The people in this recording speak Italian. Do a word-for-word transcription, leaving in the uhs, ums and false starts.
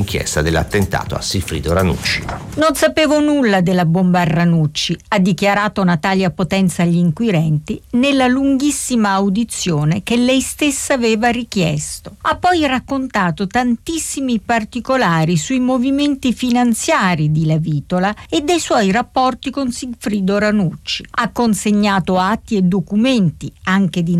all'inchiesta dell'attentato a Sigfrido Ranucci. Non sapevo nulla della bomba a Ranucci, ha dichiarato Natalia Potenza agli inquirenti nella lunghissima audizione che lei stessa aveva richiesto. Ha poi raccontato tantissimi particolari sui movimenti finanziari di Lavitola e dei suoi rapporti con Sigfrido Ranucci. Ha consegnato atti e documenti anche di